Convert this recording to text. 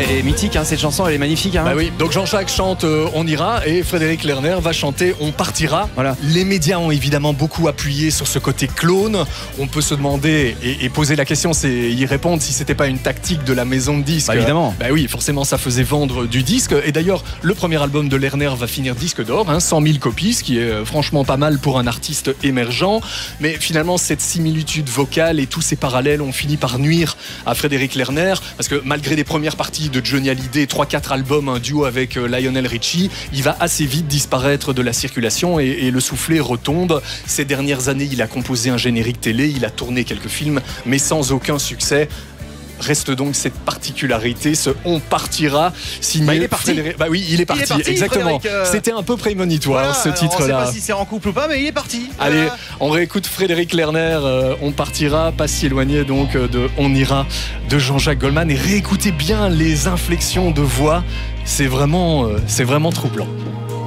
elle est mythique, hein, cette chanson, elle est magnifique. Hein. Bah oui, donc Jean-Jacques chante On ira et Frédéric Lerner va chanter On partira. Voilà. Les médias ont évidemment beaucoup appuyé sur ce côté clone. On peut se demander et poser la question, c'est y répondre si c'était pas une tactique de la maison de disques. Bah évidemment. Bah oui, forcément ça faisait vendre du disque. Et d'ailleurs, le premier album de Lerner va finir disque d'or, 100 000 copies, ce qui est franchement pas mal pour un artiste émergent. Mais finalement, cette similitude vocale et tous ces parallèles ont fini par nuire à Frédéric Lerner, parce que malgré les premières parties de Johnny Hallyday, 3-4 albums, un duo avec Lionel Richie, il va assez vite disparaître de la circulation et le soufflet retombe. Ces dernières années, il a composé un générique télé, il a tourné quelques films, mais sans aucun succès. Reste donc cette particularité, ce On partira, signé il est parti. Frédéric... Bah oui, il est parti, exactement. C'était un peu prémonitoire, Voilà, ce titre-là. On ne sait pas si c'est en couple ou pas, mais il est parti. Allez, Voilà. on réécoute Frédéric Lerner, On partira, pas si éloigné donc de On ira de Jean-Jacques Goldman, et réécoutez bien les inflexions de voix, c'est vraiment troublant.